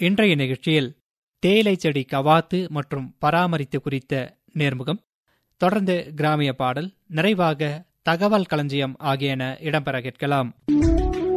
இன்றைய நிகழ்ச்சியில் தேயிலை செடி கவாத்து மற்றும் பராமரித்து குறித்த நேர்முகம், தொடர்ந்து கிராமிய பாடல், நிறைவாக தகவல் களஞ்சியம் ஆகியன இடம்பெற கேட்கலாம்.